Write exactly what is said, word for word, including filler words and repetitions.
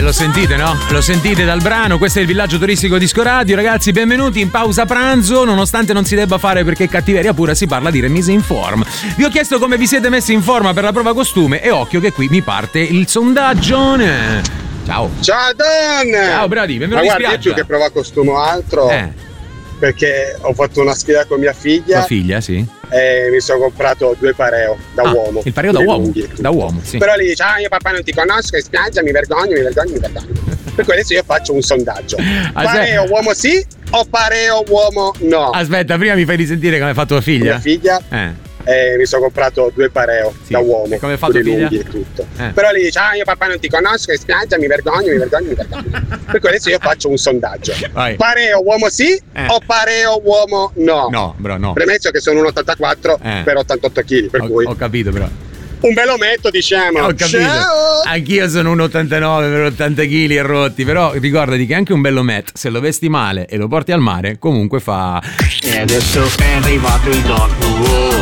lo sentite, no? Lo sentite dal brano, questo è il villaggio turistico Disco Radio. Ragazzi, benvenuti in pausa pranzo, nonostante non si debba fare perché cattiveria pura, si parla di remise in forma. Vi ho chiesto come vi siete messi in forma per la prova costume e occhio che qui mi parte il sondaggio. Ciao. Ciao Don! Ciao Brady, benvenuto Ma in guarda, io spiaggia. più che prova costume o altro, Eh, perché ho fatto una sfida con mia figlia tua figlia, sì. e mi sono comprato due pareo da Ah, uomo. il pareo da Quelli uomo, lunghi e tutto. da uomo, sì. Però lei dice, ah io papà non ti conosco, in spiaggia mi vergogno, mi vergogno, mi vergogno. Per cui adesso io faccio un sondaggio. Pareo uomo sì o pareo uomo no? Aspetta, prima mi fai risentire come fa tua figlia. Mia figlia Eh. e mi sono comprato due pareo Sì. da uomo. E come fa tua quelli figlia? lunghi e tutto. Eh. Però lei dice, ah io papà non ti conosco, in spiaggia mi vergogno, mi vergogno, mi vergogno. Per cui adesso io faccio un sondaggio. Vai. Pareo uomo sì Eh. o pareo uomo no? No, bro, no. Premesso che sono un ottantaquattro Eh. per ottantotto chili, per Ho, cui ho capito però. un bel ometto diciamo. Ho capito. Ciao! Anch'io sono un ottantanove per ottanta chili e rotti, però ricordati che anche un bello met, se lo vesti male e lo porti al mare, comunque fa... E adesso è arrivato il dopo.